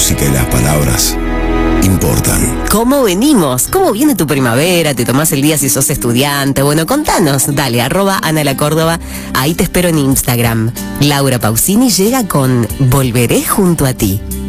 música y las palabras importan. ¿Cómo venimos? ¿Cómo viene tu primavera? ¿Te tomás el día si sos estudiante? Bueno, contanos. Dale, @Ana la Córdoba. Ahí te espero en Instagram. Laura Pausini llega con Volveré junto a ti.